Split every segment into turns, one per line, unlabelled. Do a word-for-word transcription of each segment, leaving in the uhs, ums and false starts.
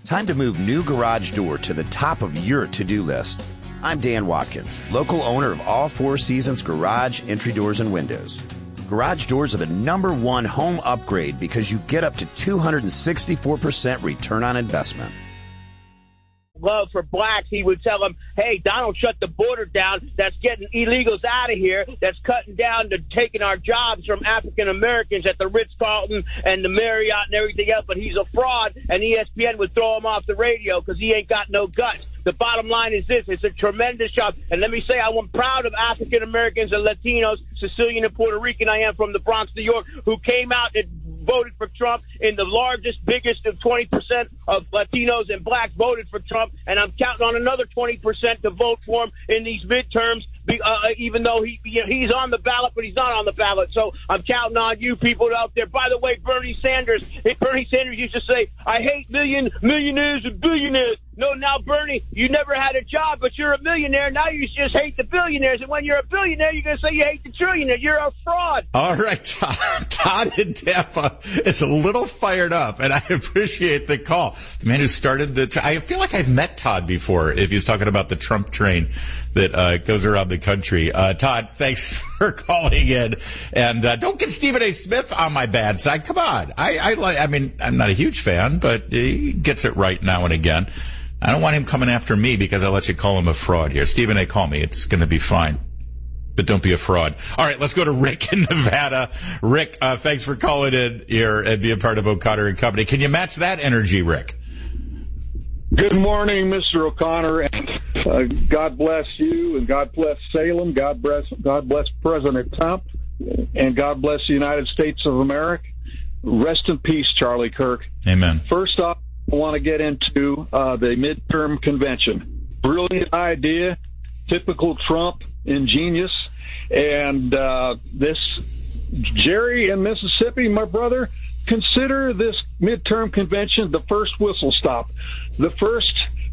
Time to move new garage door to the top of your to-do list. I'm Dan Watkins, local owner of All Four Seasons Garage Entry Doors and Windows. Garage doors are the number one home upgrade because you get up to two hundred sixty-four percent return on investment.
Love for blacks, he would tell them, hey, Donald, shut the border down. That's getting illegals out of here. That's cutting down to taking our jobs from African Americans at the Ritz-Carlton and the Marriott and everything else. But he's a fraud, and E S P N would throw him off the radio because he ain't got no guts. The bottom line is this. It's a tremendous job. And let me say, I'm proud of African Americans and Latinos, Sicilian and Puerto Rican. I am from the Bronx, New York, who came out and voted for Trump. In the largest, biggest of twenty percent of Latinos and blacks voted for Trump. And I'm counting on another twenty percent to vote for him in these midterms, uh, even though he you know, he's on the ballot, but he's not on the ballot. So I'm counting on you people out there. By the way, Bernie Sanders, Bernie Sanders used to say, I hate million millionaires and billionaires. No, now, Bernie, you never had a job, but you're a millionaire. Now you just hate the billionaires. And when you're a billionaire, you're going to say you hate the trillionaire. You're a fraud.
All right, Todd, Todd in Tampa is a little fired up, and I appreciate the call. The man who started the – I feel like I've met Todd before if he's talking about the Trump train that uh, goes around the country. Uh, Todd, thanks for calling in. And uh, don't get Stephen A. Smith on my bad side. Come on. I, I, like, I mean, I'm not a huge fan, but he gets it right now and again. I don't want him coming after me because I let you call him a fraud here. Stephen A., call me. It's going to be fine. But don't be a fraud. All right, let's go to Rick in Nevada. Rick, uh, thanks for calling in here and being part of O'Connor and Company. Can you match that energy, Rick?
Good morning, Mister O'Connor. And, uh, God bless you, and God bless Salem. God bless, God bless President Trump, and God bless the United States of America. Rest in peace, Charlie Kirk.
Amen.
First off, I want to get into uh, the midterm convention. Brilliant idea, typical Trump, ingenious, and uh, this Jerry in Mississippi, my brother, consider this midterm convention the first whistle stop, the first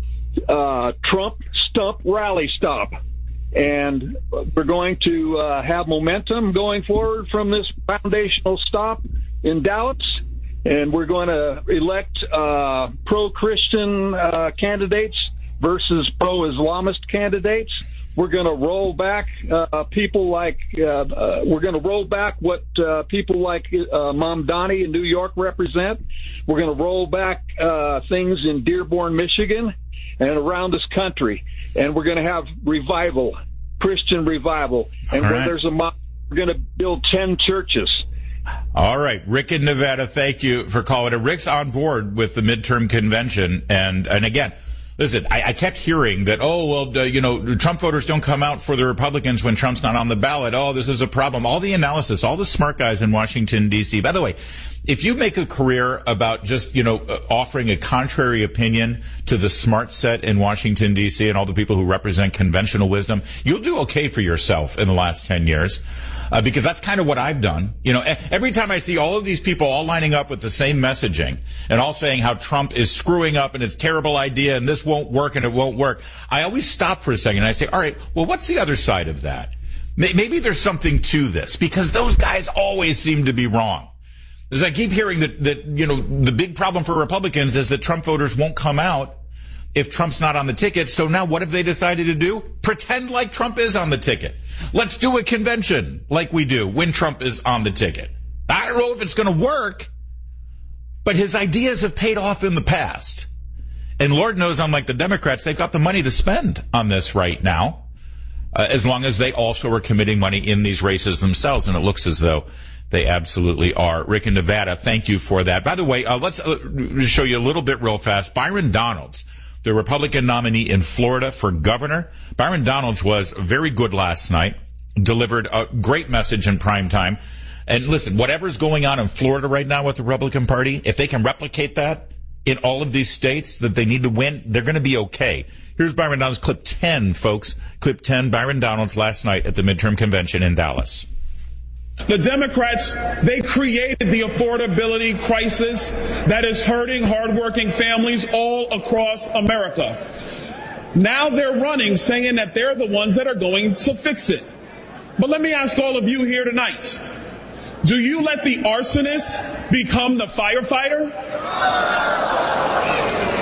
uh, Trump stump rally stop. And we're going to uh, have momentum going forward from this foundational stop in Dallas. And we're going to elect uh, pro-Christian uh, candidates versus pro-Islamist candidates. We're going to roll back uh, people like uh, uh, we're going to roll back what uh, people like uh, Mamdani in New York represent. We're going to roll back uh, things in Dearborn, Michigan, and around this country. And we're going to have revival, Christian revival. And
All
when
right.
there's a mob, we're going to build ten churches.
All right. Rick in Nevada, thank you for calling it. Rick's on board with the midterm convention. And, and again, listen, I, I kept hearing that, oh, well, uh, you know, Trump voters don't come out for the Republicans when Trump's not on the ballot. Oh, this is a problem. All the analysis, all the smart guys in Washington, D C. By the way, if you make a career about just, you know, uh, offering a contrary opinion to the smart set in Washington, D C and all the people who represent conventional wisdom, you'll do okay for yourself in the last ten years. Uh, because that's kind of what I've done. You know, every time I see all of these people all lining up with the same messaging and all saying how Trump is screwing up and it's a terrible idea and this won't work and it won't work, I always stop for a second and I say, all right, well, what's the other side of that? Maybe there's something to this because those guys always seem to be wrong. As I keep hearing that, that, you know, the big problem for Republicans is that Trump voters won't come out if Trump's not on the ticket. So now what have they decided to do? Pretend like Trump is on the ticket. Let's do a convention like we do when Trump is on the ticket. I don't know if it's going to work, but his ideas have paid off in the past. And Lord knows, unlike the Democrats, they've got the money to spend on this right now, uh, as long as they also are committing money in these races themselves. And it looks as though they absolutely are. Rick in Nevada, thank you for that. By the way, uh, let's uh, show you a little bit real fast. Byron Donalds, the Republican nominee in Florida for governor. Byron Donalds was very good last night, delivered a great message in prime time. And listen, whatever's going on in Florida right now with the Republican Party, if they can replicate that in all of these states that they need to win, they're going to be okay. Here's Byron Donalds, clip ten, folks. Clip ten, Byron Donalds last night at the midterm convention in Dallas.
The Democrats, they created the affordability crisis that is hurting hardworking families all across America. Now they're running saying that they're the ones that are going to fix it. But let me ask all of you here tonight, do you let the arsonist become the firefighter?